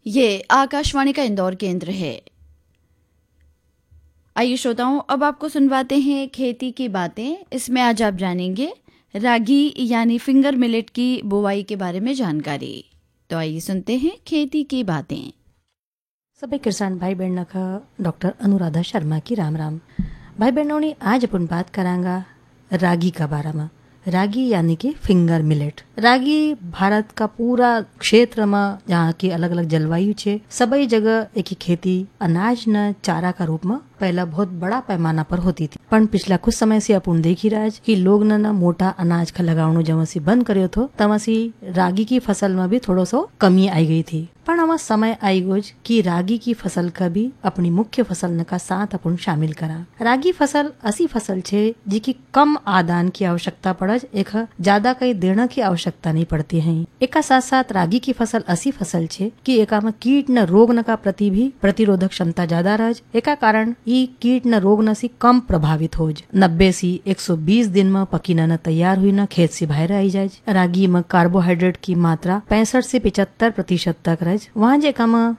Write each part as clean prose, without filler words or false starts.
ये आकाशवाणी का इंदौर केंद्र है। आइए श्रोताओं, अब आपको सुनवाते हैं खेती की बातें। इसमें आज आप जानेंगे रागी यानी फिंगर मिलेट की बुवाई के बारे में जानकारी। तो आइए सुनते हैं खेती की बातें। सबै किसान भाई बहनों का डॉक्टर अनुराधा शर्मा की राम राम। भाई बहनों ने आज अपन बात करांगा रागी का बारे में। रागी यानी कि फिंगर मिलेट। रागी भारत का पूरा क्षेत्र में जहाँ की अलग अलग जलवायु छे सभी जगह एक ही खेती अनाज न चारा का रूप में पहला बहुत बड़ा पैमाना पर होती थी। पण पिछला कुछ समय से अपन देख ही रहा है कि लोग न मोटा अनाज का लगावनो जमसी बंद करियो थो तमसी रागी की फसल में भी थोड़ो सो कमी आई गई थी। पण आवा समय आई गोज कि रागी की फसल का भी अपनी मुख्य फसल न का साथ अपन शामिल करा। रागी फसल ऐसी फसल छे जिकी कम आदान की आवश्यकता पड़ज, एक ज्यादा कई देना की आवश्यकता नहीं पड़ती है। एका साथ साथ रागी की फसल ऐसी फसल छे कि एका में कीट न रोग न का प्रति भी प्रतिरोधक क्षमता ज्यादा रह। एका कारण ई कीट न रोग न सी कम प्रभावित होज। 90 से 120 दिन में पकी न तैयार हुई न खेत से बाहर आई जाए। रागी में कार्बोहाइड्रेट की मात्रा 65 से 75% तक रह। वहाँ जेका में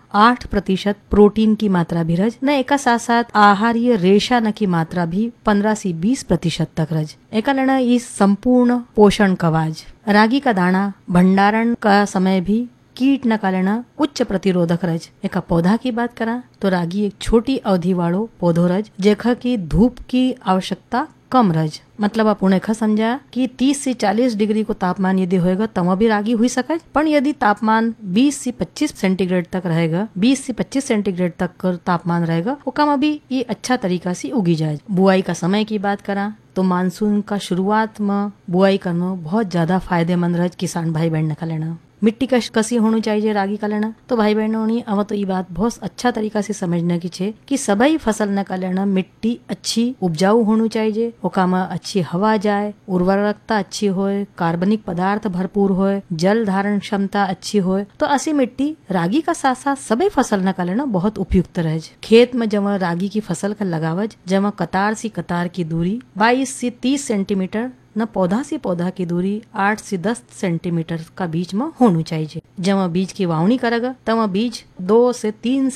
8% प्रोटीन की मात्रा भी रह न। एका साथ साथ आहारीय रेशा न की मात्रा भी 15 से 20% तक रह। एका लेना इस संपूर्ण पोषण कवाज। रागी का दाना भंडारण का समय भी कीट न का लेना उच्च प्रतिरोधक रज। एक पौधा की बात करा तो रागी एक छोटी अवधि वालो पौधो रज जेखा की धूप की आवश्यकता कम रज। मतलब अपन एक समझा कि 30 से 40 डिग्री को तापमान यदि होएगा तब भी रागी हुई सके। पण यदि तापमान 20 से 25 सेंटीग्रेड तक रहेगा, 20 से 25 सेंटीग्रेड तक का तापमान रहेगा, ओका भी ये अच्छा तरीका से उगी जाए। बुआई का समय की बात करा तो मानसून का शुरुआत में बुआई करना बहुत ज्यादा फायदेमंद रह किसान भाई बहन का लेना। मिट्टी कसी होनी चाहिए रागी का लेना तो भाई बहनों ने अब तो ये बात बहुत अच्छा तरीका से समझने की छे कि सभी फसल न का लेना मिट्टी अच्छी उपजाऊ होनी चाहिए, ओका में अच्छी हवा जाए, उर्वरकता अच्छी होए, कार्बनिक पदार्थ भरपूर होए, जल धारण क्षमता अच्छी होए। तो ऐसी मिट्टी रागी का साथ साथ सभी फसल न का लेना बहुत उपयुक्त रहे। खेत में जब रागी की फसल का लगावज जब कतार से कतार की दूरी 22 से 30 सेंटीमीटर न पौधा से पौधा की दूरी 8 से 10 सेंटीमीटर का बीच में होनी चाहिए। जब बीज की वावनी करेगा तब बीज 2 से 3